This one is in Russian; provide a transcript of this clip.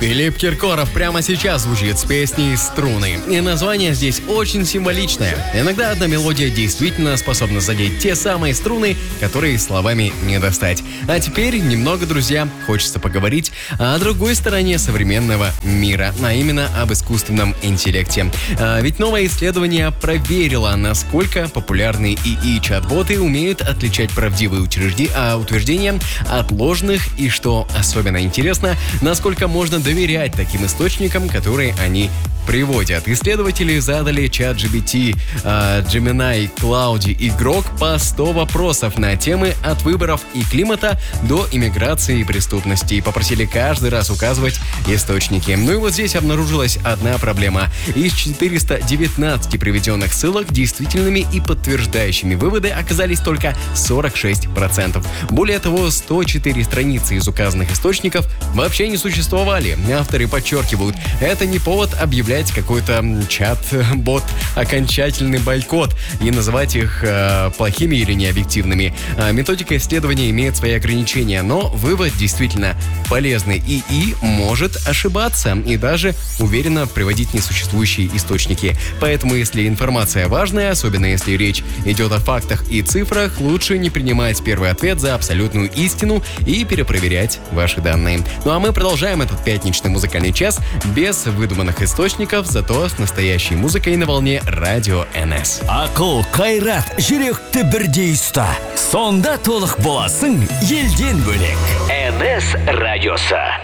Филипп Киркоров прямо сейчас звучит с песней «Струны». И название здесь очень символичное. Иногда одна мелодия действительно способна задеть те самые струны, которые словами не достать. А теперь немного, друзья, хочется поговорить о другой стороне современного мира, а именно об искусственном интеллекте. Ведь новое исследование проверило, насколько популярные ИИ-чат-боты умеют отличать правдивые утверждения от ложных, и, что особенно интересно, насколько можно доверять таким источникам, которые они приводят. Исследователи задали ChatGPT, Gemini, Cloudy и Grok по 100 вопросов на темы от выборов и климата до иммиграции и преступности, и попросили каждый раз указывать источники. Ну и вот здесь обнаружилась одна проблема. Из 419 приведенных ссылок действительными и подтверждающими выводы оказались только 46%. Более того, 104 страницы из указанных источников вообще не существовали. Авторы подчеркивают, это не повод объявлять какой-то чат-бот окончательный бойкот и называть их плохими или необъективными. Методика исследования имеет свои ограничения, но вывод действительно полезный. ИИ может ошибаться и даже уверенно приводить несуществующие источники. Поэтому, если информация важная, особенно если речь идет о фактах и цифрах, лучше не принимать первый ответ за абсолютную истину и перепроверять ваши данные. Ну а мы продолжаем этот пятничный музыкальный час без выдуманных источников, зато с настоящей музыкой на волне Радио НС. Акыл, кайрат, жүректі бірдей ұста. Сонда толық боласың елден бөлек. НС радиосы.